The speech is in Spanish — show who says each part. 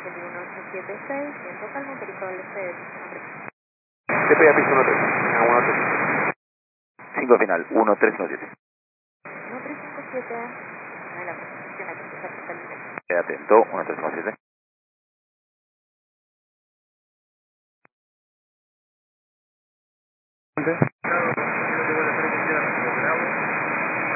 Speaker 1: 1876, en total motorizado al este de nombre.
Speaker 2: TPA piso 13, 5 final, 1357.
Speaker 1: 1357, de la presentación aquí está totalmente.
Speaker 2: Queda atento, 1357.